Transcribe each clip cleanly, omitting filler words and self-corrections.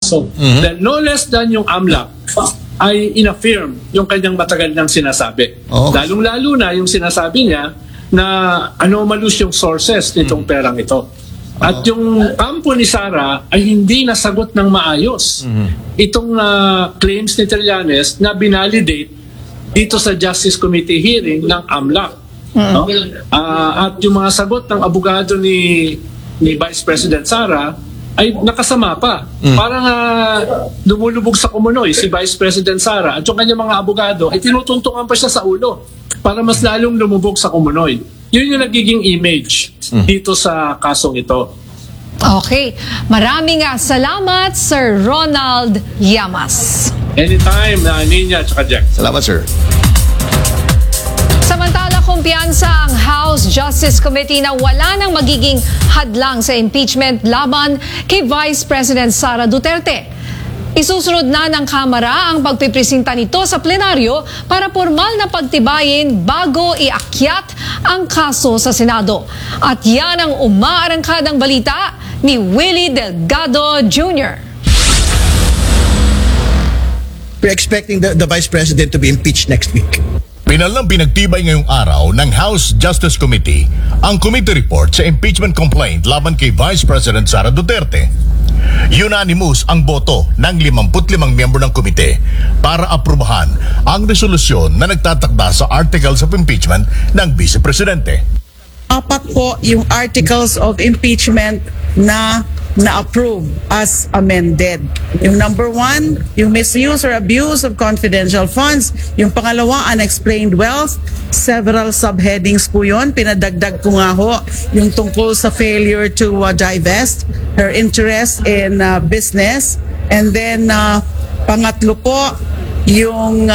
kaso. Dahil no less than yung AMLAC ay inaffirm yung kanyang matagal nang sinasabi. Lalong-lalo na yung sinasabi niya na anomalous yung sources nitong perang ito. At yung kampo ni Sara ay hindi nasagot ng maayos itong claims ni Trillanes na binalidate dito sa Justice Committee hearing ng AMLAC. No? At yung mga sagot ng abogado ni Vice President Sara ay nakasama pa. Parang lumulubog sa kumunoy si Vice President Sara at yung kanyang mga abogado ay tinutuntungan pa siya sa ulo para mas lalong lumubog sa kumunoy. Yun yung nagiging image dito sa kasong ito. Okay. Maraming salamat, Sir Ronald Llamas. Anytime, Nina at Jack. Salamat, sir. Samantala, kumpiyansa ang House Justice Committee na wala nang magiging hadlang sa impeachment laban kay Vice President Sara Duterte. Isusunod na ng Kamara ang pagpipresinta nito sa plenaryo para formal na pagtibayin bago iakyat ang kaso sa Senado. At yan ang umaarangkadang balita ni Willie Delgado Jr. We're expecting the Vice President to be impeached next week. Pinalang pinagtibay ngayong araw ng House Justice Committee ang committee report sa impeachment complaint laban kay Vice President Sara Duterte. Unanimous ang boto ng 55 miyembro ng komite para aprubahan ang resolusyon na nagtatakda sa articles of impeachment ng Vice Presidente. Apat po yung articles of impeachment na na-approve as amended. Yung number 1, yung misuse or abuse of confidential funds. Yung pangalawa, unexplained wealth. Several subheadings po yun. Pinadagdag ko nga ho yung tungkol sa failure to divest her interest in business. And then, pangatlo po, yung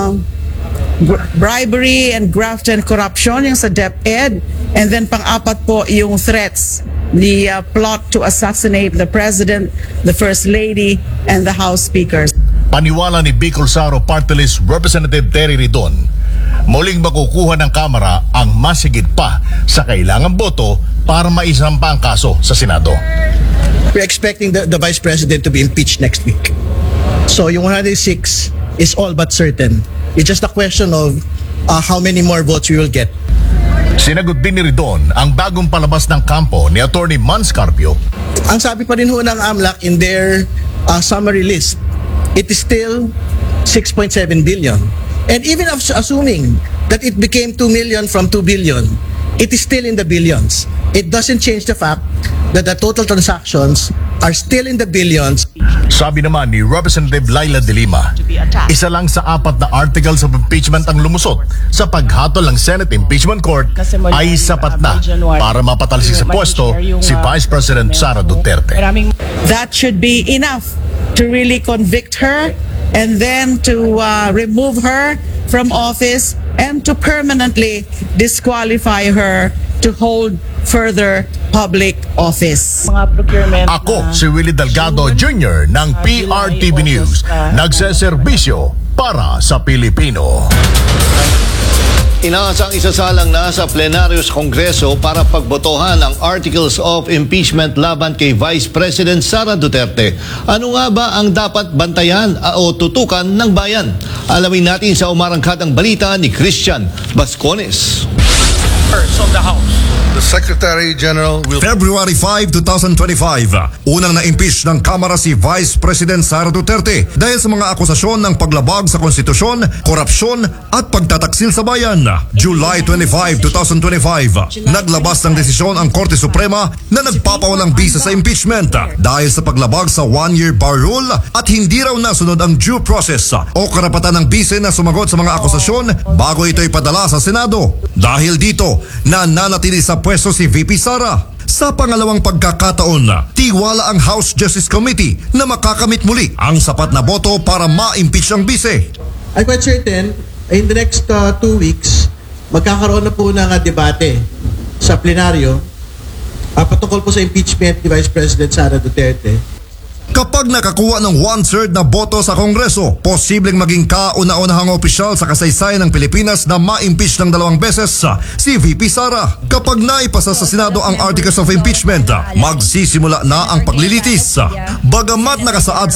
bribery and graft and corruption, yung sa DepEd. And then pang-apat po, yung threats, the plot to assassinate the President, the First Lady, and the House Speakers. Paniwala ni Bicol Saro Party List Representative Terry Ridon, muling makukuha ng Kamara ang masigit pa sa kailangang boto para maisampa ang kaso sa Senado. We're expecting the Vice President to be impeached next week. So yung 106 is all but certain. It's just a question of how many more votes we will get. Sinagot din ni Ridon ang bagong palabas ng kampo ni Attorney Mans Carpio. Ang sabi pa rin ho ng AMLAC in their summary list, it is still 6.7 billion. And even assuming that it became 2 million from 2 billion, it is still in the billions. It doesn't change the fact that the total transactions are still in the billions. Sabi naman ni Representative Laila De Lima, isa lang sa 4 na articles of impeachment ang lumusot sa paghatol ng Senate Impeachment Court ay sapat na para mapatalsik sa pwesto si Vice President Sara Duterte. That should be enough to really convict her and then to remove her from office and to permanently disqualify her to hold further public office. Ako si Willie Delgado Jr. ng PRTV News, nagseserbisyo para sa Pilipino. Inaasang isasalang na sa plenaryo sa Kongreso para pagbotohan ang Articles of Impeachment laban kay Vice President Sara Duterte. Ano nga ba ang dapat bantayan o tutukan ng bayan? Alamin natin sa umarangkadang balita ni Christian Bascones. Of the House. The Secretary General will... February 5, 2025, unang na-impeach ng Kamara si Vice President Sara Duterte dahil sa mga akusasyon ng paglabag sa konstitusyon, korupsyon at pagtataksil sa bayan. July 25, 2025, naglabas ng desisyon ang Korte Suprema na nagpapawalang bisa sa impeachment dahil sa paglabag sa one-year bar rule at hindi raw nasunod ang due process o karapatan ng bise na sumagot sa mga akusasyon bago ito ipadala sa Senado. Dahil dito, nananatili sa pwesto si VP Sara. Sa pangalawang pagkakataon, tiwala ang House Justice Committee na makakamit muli ang sapat na boto para ma-impeach ang bise. I'm quite certain, in the next 2 weeks, magkakaroon na po ng debate sa plenaryo patungkol po sa impeachment ni Vice President Sara Duterte. Kapag nakakuha ng 1/3 na boto sa Kongreso, posibleng maging kauna-unahang opisyal sa kasaysayan ng Pilipinas na ma-impeach ng 2 beses si VP Sara. Kapag naipasa sa Senado ang Articles of Impeachment, magsisimula na ang paglilitis. Bagamat nakasaad